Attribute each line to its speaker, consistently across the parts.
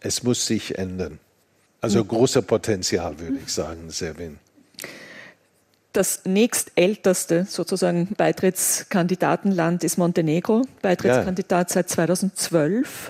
Speaker 1: Es muss sich ändern. Also großer Potenzial, würde ich sagen, Serbien.
Speaker 2: Das nächstälteste sozusagen Beitrittskandidatenland ist Montenegro, Beitrittskandidat seit 2012.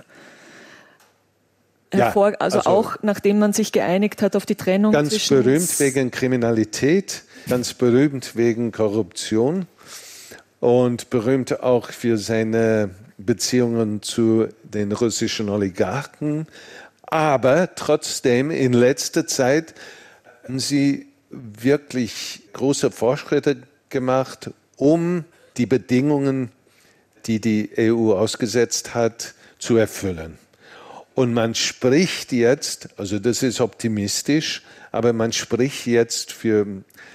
Speaker 2: Also auch nachdem man sich geeinigt hat auf die Trennung.
Speaker 1: Ganz berühmt wegen Kriminalität, ganz berühmt wegen Korruption und berühmt auch für seine Beziehungen zu den russischen Oligarchen. Aber trotzdem in letzter Zeit haben sie wirklich große Fortschritte gemacht, um die Bedingungen, die die EU ausgesetzt hat, zu erfüllen. Und man spricht jetzt, also das ist optimistisch, aber man spricht jetzt für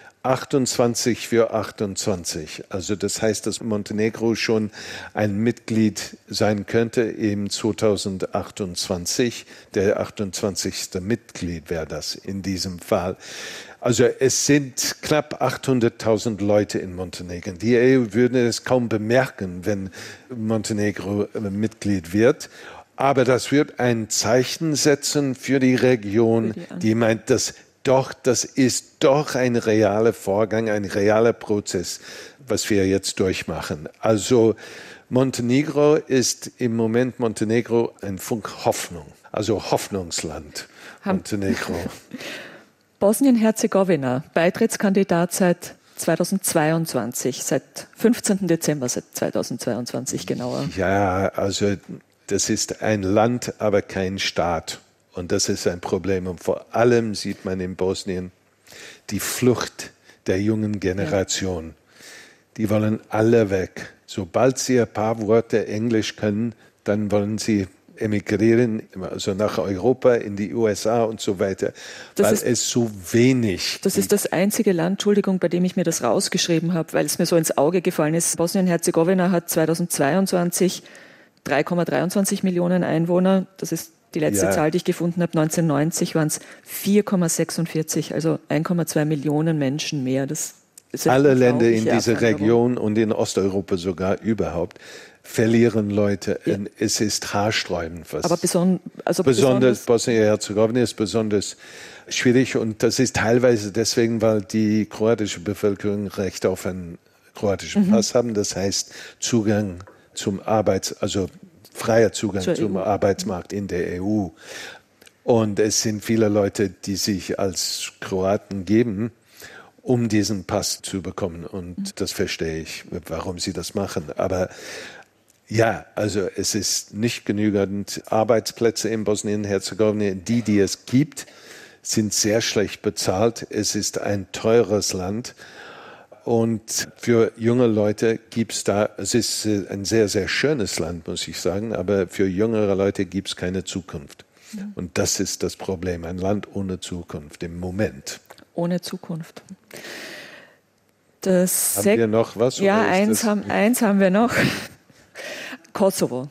Speaker 1: 28 für 28. Also das heißt, dass Montenegro schon ein Mitglied sein könnte im 2028. Der 28. Mitglied wäre das in diesem Fall. Also es sind knapp 800.000 Leute in Montenegro. Die EU würde es kaum bemerken, wenn Montenegro Mitglied wird. Aber das wird ein Zeichen setzen für die Region, die meint, das ist doch ein realer Vorgang, ein realer Prozess, was wir jetzt durchmachen. Also Montenegro ist im Moment ein Funke Hoffnung, also Hoffnungsland, Montenegro.
Speaker 2: Bosnien-Herzegowina, Beitrittskandidat seit 2022, seit 15. Dezember 2022 genauer.
Speaker 1: Ja, also das ist ein Land, aber kein Staat. Und das ist ein Problem. Und vor allem sieht man in Bosnien die Flucht der jungen Generation. Ja. Die wollen alle weg. Sobald sie ein paar Worte Englisch können, dann wollen sie emigrieren, also nach Europa, in die USA und so weiter, weil es so wenig gibt.
Speaker 2: Das ist das einzige Land, Entschuldigung, bei dem ich mir das rausgeschrieben habe, weil es mir so ins Auge gefallen ist. Bosnien-Herzegowina hat 2022 3,23 Millionen Einwohner. Das ist die letzte Zahl, die ich gefunden habe. 1990 waren es 4,46, also 1,2 Millionen Menschen mehr. Das ist
Speaker 1: alle Länder in dieser Region und in Osteuropa sogar überhaupt verlieren Leute. Ja. Es ist haarsträubend.
Speaker 2: Aber
Speaker 1: besonders Bosnien-Herzegowina ist besonders schwierig und das ist teilweise deswegen, weil die kroatische Bevölkerung Recht auf einen kroatischen Pass haben. Das heißt Zugang zum freier Zugang zum Arbeitsmarkt in der EU. Und es sind viele Leute, die sich als Kroaten geben, um diesen Pass zu bekommen. Und das verstehe ich, warum sie das machen. Aber ja, also es ist nicht genügend Arbeitsplätze in Bosnien-Herzegowina. Die es gibt, sind sehr schlecht bezahlt. Es ist ein teures Land. Und für junge Leute es ist ein sehr, sehr schönes Land, muss ich sagen, aber für jüngere Leute gibt es keine Zukunft. Und das ist das Problem, ein Land ohne Zukunft im Moment.
Speaker 2: Ohne Zukunft.
Speaker 1: Haben wir noch was?
Speaker 2: Ja, eins haben wir noch. Kosovo,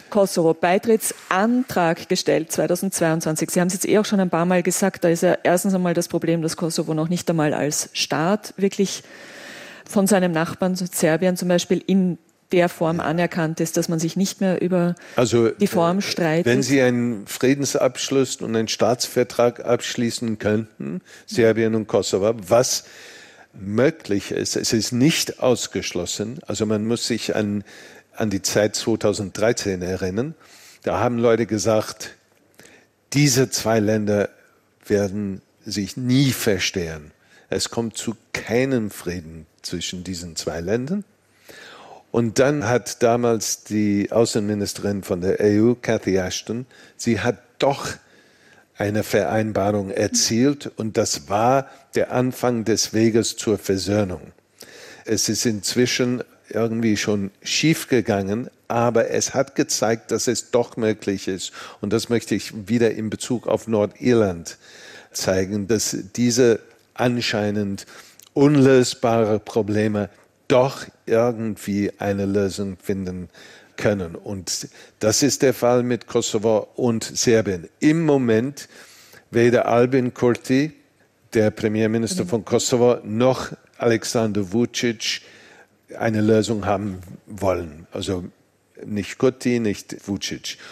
Speaker 2: Beitrittsantrag gestellt 2022. Sie haben es jetzt auch schon ein paar Mal gesagt, da ist ja erstens einmal das Problem, dass Kosovo noch nicht einmal als Staat wirklich von seinem Nachbarn Serbien zum Beispiel in der Form anerkannt ist, dass man sich nicht mehr über die Form streitet.
Speaker 1: Wenn Sie einen Friedensabschluss und einen Staatsvertrag abschließen könnten, Serbien und Kosovo, was möglich ist, es ist nicht ausgeschlossen, also man muss sich an die Zeit 2013 erinnern, da haben Leute gesagt, diese zwei Länder werden sich nie verstehen. Es kommt zu keinem Frieden zwischen diesen zwei Ländern. Und dann hat damals die Außenministerin von der EU, Cathy Ashton, sie hat doch eine Vereinbarung erzielt und das war der Anfang des Weges zur Versöhnung. Es ist inzwischen irgendwie schon schief gegangen, aber es hat gezeigt, dass es doch möglich ist. Und das möchte ich wieder in Bezug auf Nordirland zeigen, dass diese anscheinend unlösbare Probleme doch irgendwie eine Lösung finden können. Und das ist der Fall mit Kosovo und Serbien. Im Moment weder Albin Kurti, der Premierminister von Kosovo, noch Aleksandar Vučić eine Lösung haben wollen. Also nicht Kurti, nicht Vučić.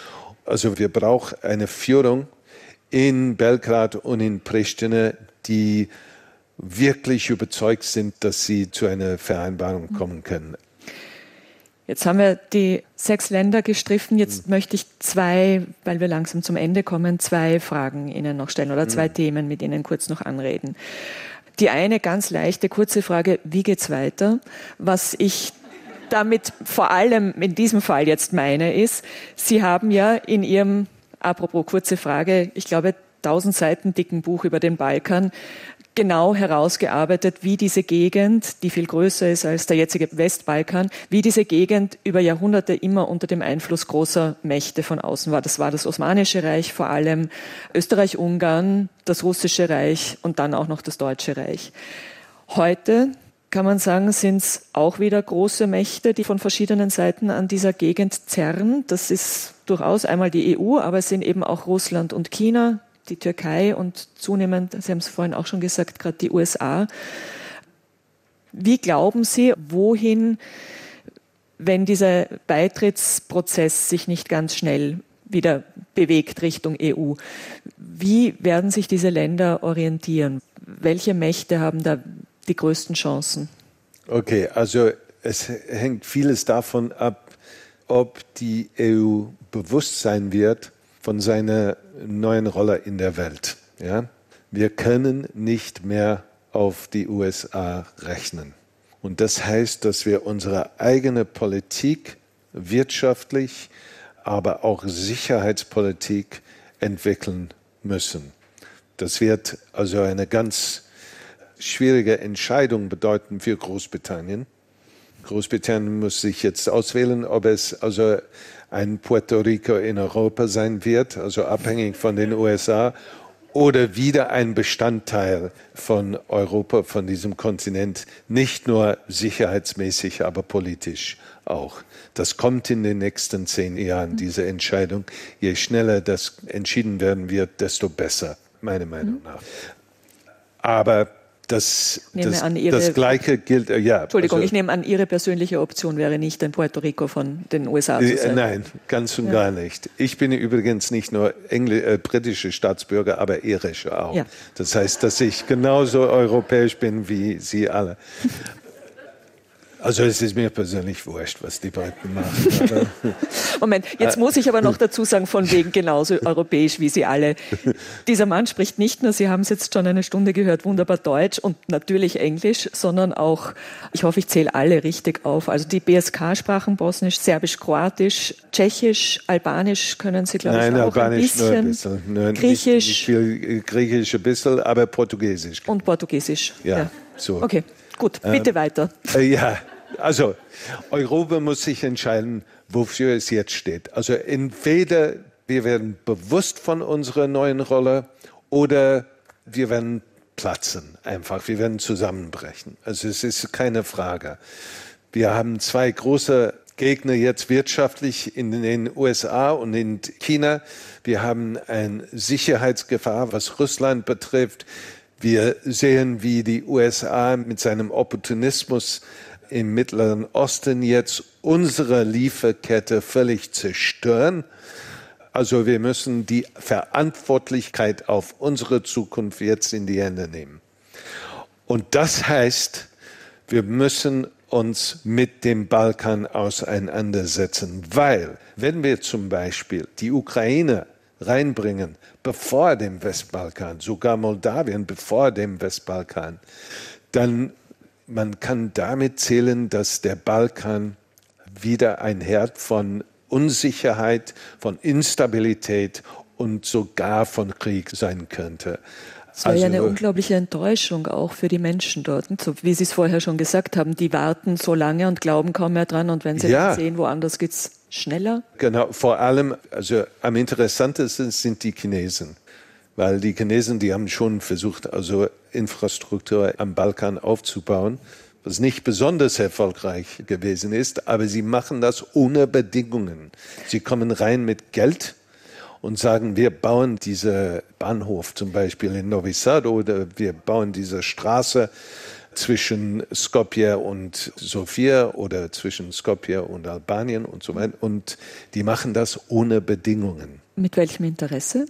Speaker 1: Also wir brauchen eine Führung in Belgrad und in Pristina, die wirklich überzeugt sind, dass sie zu einer Vereinbarung kommen können.
Speaker 2: Jetzt haben wir die 6 Länder gestriffen. Jetzt möchte ich 2, weil wir langsam zum Ende kommen, 2 Fragen Ihnen noch stellen oder 2 Themen mit Ihnen kurz noch anreden. Die eine ganz leichte, kurze Frage, wie geht's weiter? Was ich damit vor allem in diesem Fall jetzt meine, ist, Sie haben ja in Ihrem, apropos kurze Frage, ich glaube 1000 Seiten dicken Buch über den Balkan, genau herausgearbeitet, wie diese Gegend, die viel größer ist als der jetzige Westbalkan, wie diese Gegend über Jahrhunderte immer unter dem Einfluss großer Mächte von außen war. Das war das Osmanische Reich, vor allem Österreich-Ungarn, das Russische Reich und dann auch noch das Deutsche Reich. Heute kann man sagen, sind es auch wieder große Mächte, die von verschiedenen Seiten an dieser Gegend zerren. Das ist durchaus einmal die EU, aber es sind eben auch Russland und China, die Türkei und zunehmend, Sie haben es vorhin auch schon gesagt, gerade die USA. Wie glauben Sie, wohin, wenn dieser Beitrittsprozess sich nicht ganz schnell wieder bewegt Richtung EU, wie werden sich diese Länder orientieren? Welche Mächte haben da die größten Chancen?
Speaker 1: Okay, also es hängt vieles davon ab, ob die EU bewusst sein wird von seiner neuen Rolle in der Welt. Ja? Wir können nicht mehr auf die USA rechnen. Und das heißt, dass wir unsere eigene Politik, wirtschaftlich, aber auch Sicherheitspolitik entwickeln müssen. Das wird also eine ganz schwierige Entscheidung bedeuten für Großbritannien. Großbritannien muss sich jetzt auswählen, ob es also ein Puerto Rico in Europa sein wird, also abhängig von den USA, oder wieder ein Bestandteil von Europa, von diesem Kontinent, nicht nur sicherheitsmäßig, aber politisch auch. Das kommt in den nächsten 10 Jahren, diese Entscheidung. Je schneller das entschieden werden wird, desto besser, meiner Meinung nach. Aber das Gleiche gilt, ja.
Speaker 2: Entschuldigung, also, ich nehme an, Ihre persönliche Option wäre nicht, ein Puerto Rico von den USA zu sein.
Speaker 1: Nein, ganz und gar nicht. Ich bin übrigens nicht nur britischer Staatsbürger, aber irischer auch. Ja. Das heißt, dass ich genauso europäisch bin wie Sie alle. Also es ist mir persönlich wurscht, was die Briten machen.
Speaker 2: Moment, jetzt muss ich aber noch dazu sagen, von wegen genauso europäisch wie Sie alle. Dieser Mann spricht nicht nur, Sie haben es jetzt schon eine Stunde gehört, wunderbar Deutsch und natürlich Englisch, sondern auch, ich hoffe, ich zähle alle richtig auf, also die BSK-Sprachen, Bosnisch, Serbisch, Kroatisch, Tschechisch, Albanisch können Sie, glaube ich, auch
Speaker 1: Albanisch
Speaker 2: ein bisschen.
Speaker 1: Nur ein bisschen.
Speaker 2: Griechisch.
Speaker 1: Nicht viel Griechisch ein bisschen, aber Portugiesisch.
Speaker 2: Und Portugiesisch.
Speaker 1: Ja. So.
Speaker 2: Okay, gut, bitte weiter.
Speaker 1: Ja. Also Europa muss sich entscheiden, wofür es jetzt steht. Also entweder wir werden bewusst von unserer neuen Rolle oder wir werden platzen einfach, wir werden zusammenbrechen. Also es ist keine Frage. Wir haben 2 große Gegner jetzt wirtschaftlich in den USA und in China. Wir haben eine Sicherheitsgefahr, was Russland betrifft. Wir sehen, wie die USA mit seinem Opportunismus im Mittleren Osten jetzt unsere Lieferkette völlig zerstören. Also wir müssen die Verantwortlichkeit auf unsere Zukunft jetzt in die Hände nehmen. Und das heißt, wir müssen uns mit dem Balkan auseinandersetzen, weil wenn wir zum Beispiel die Ukraine reinbringen, bevor dem Westbalkan, sogar Moldawien bevor dem Westbalkan, dann man kann damit zählen, dass der Balkan wieder ein Herd von Unsicherheit, von Instabilität und sogar von Krieg sein könnte.
Speaker 2: Es war ja eine unglaubliche Enttäuschung auch für die Menschen dort. So, wie Sie es vorher schon gesagt haben, die warten so lange und glauben kaum mehr dran. Und wenn sie dann sehen, woanders geht es schneller.
Speaker 1: Genau, vor allem, also am interessantesten sind die Chinesen. Weil die Chinesen, die haben schon versucht, also Infrastruktur am Balkan aufzubauen, was nicht besonders erfolgreich gewesen ist, aber sie machen das ohne Bedingungen. Sie kommen rein mit Geld und sagen, wir bauen diesen Bahnhof zum Beispiel in Novi Sad oder wir bauen diese Straße zwischen Skopje und Sofia oder zwischen Skopje und Albanien und so weiter. Und die machen das ohne Bedingungen.
Speaker 2: Mit welchem Interesse?